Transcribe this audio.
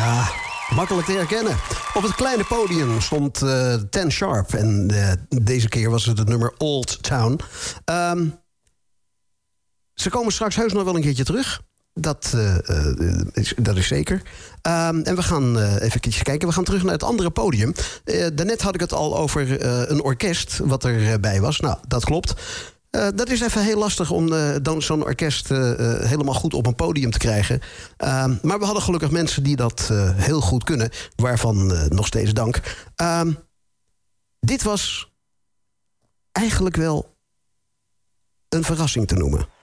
Ja, makkelijk te herkennen. Op het kleine podium stond Ten Sharp. En deze keer was het nummer Old Town. Ze komen straks heus nog wel een keertje terug. Dat is zeker. En we gaan even kijken. We gaan terug naar het andere podium. Daarnet had ik het al over een orkest wat erbij was. Nou, dat klopt. Dat is even heel lastig om dan zo'n orkest helemaal goed op een podium te krijgen. Maar we hadden gelukkig mensen die dat heel goed kunnen. Waarvan nog steeds dank. Dit was eigenlijk wel een verrassing te noemen.